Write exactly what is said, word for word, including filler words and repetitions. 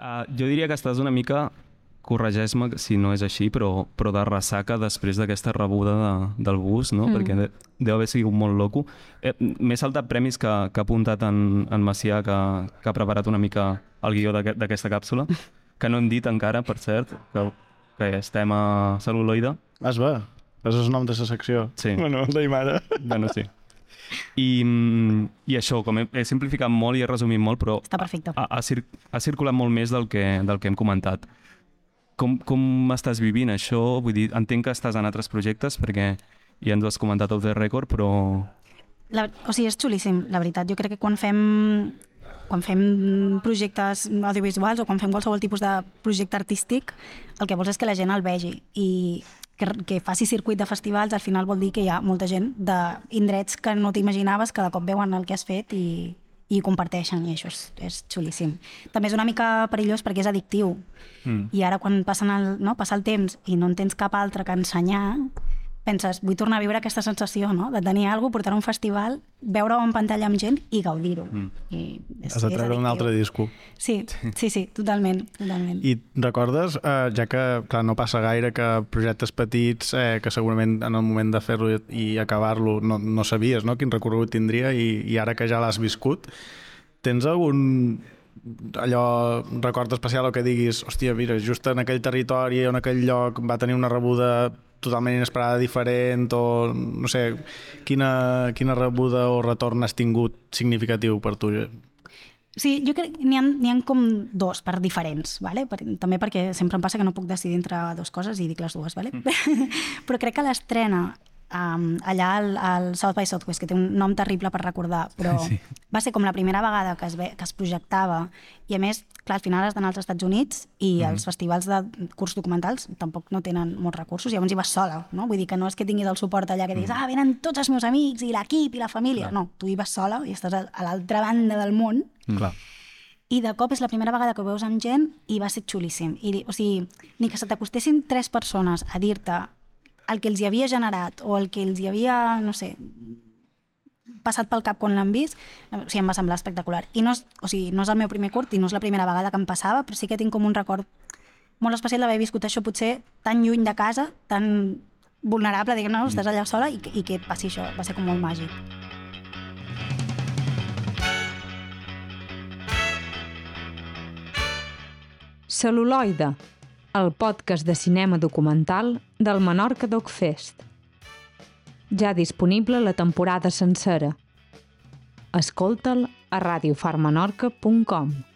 Uh, jo diria que estàs una mica, corregeix-me si no és així, però, però de ressaca després d'aquesta rebuda de, del bus, no? Mm. Perquè de, deu haver sigut molt loco. Eh, M'he saltat premis que, que ha apuntat en, en Macià, que, que ha preparat una mica el guió d'aquesta càpsula, que no hem dit encara, per cert, que, que estem a Cel·luloide. Es va, és el nom de la secció. Sí. Bueno, el deim ara. Bueno, sí. I, i això, com he, he simplificat molt i he resumit molt, però Està perfecte. ha, ha, cir ha circulat molt més del que, del que hem comentat. Com, com estàs vivint això? Vull dir, entenc que estàs en altres projectes, perquè ja ens ho has comentat off the record, però... La, o sigui, és xulíssim, la veritat. Jo crec que quan fem, quan fem projectes audiovisuals o quan fem qualsevol tipus de projecte artístic, el que vols és que la gent el vegi i que, que faci circuit de festivals, al final vol dir que hi ha molta gent d'indrets que no t'imaginaves que de cop veuen el que has fet i, i comparteixen, i això és, és xulíssim. També és una mica perillós perquè és addictiu. Mm. I ara quan passen el, no, passa el temps i no en tens cap altre que ensenyar, penses, vull tornar a viure aquesta sensació, no? De tenir alguna cosa, portar a un festival, veure-ho en pantalla amb gent i gaudir-ho. Mm. Has de treure un altre disco. Sí, sí, sí, totalment. totalment. I recordes, eh, ja que clar, no passa gaire, que projectes petits, eh, que segurament en el moment de fer-lo i acabar-lo no, no sabies, no?, quin recorregut tindria, i, i ara que ja l'has viscut, tens algun allò record especial o que diguis, hòstia, mira, just en aquell territori o en aquell lloc va tenir una rebuda totalment inesperada, diferent, o no sé, quina, quina rebuda o retorn has tingut significatiu per tu? Sí, jo crec que n'hi ha, n'hi ha com dos per diferents, ¿vale? Per, també perquè sempre em passa que no puc decidir entre dues coses i dic les dues, ¿vale? Mm. Però crec que l'estrena um, allà al, al South by Southwest, que té un nom terrible per recordar, però sí. Va ser com la primera vegada que es, ve, que es projectava, i a més, clar, al final has d'anar als Estats Units i mm. els festivals de curs documentals tampoc no tenen molts recursos, llavors hi vas sola, no? Vull dir que no és que tinguis el suport allà que diguis, mm. ah, venen tots els meus amics i l'equip i la família. Clar. No, tu hi vas sola i estàs a, a l'altra banda del món. Mm. Clar. I de cop és la primera vegada que ho veus amb gent i va ser xulíssim. I, o sigui, ni que se t'acostessin tres persones a dir-te el que els hi havia generat o el que els hi havia, no sé, passat pel cap quan l'han vist, o sigui, em va semblar espectacular. I no és, o sigui, no és el meu primer curt i no és la primera vegada que em passava, però sí que tinc com un record molt especial d'haver viscut això potser tan lluny de casa, tan vulnerable, diguem, no, estàs allà sola i, i que et passi això, va ser com molt màgic. Cel·luloide, el podcast de cinema documental del Menorca Doc Fest. Ja disponible la temporada sencera. Escolta'l a radiofarmenorca punt com.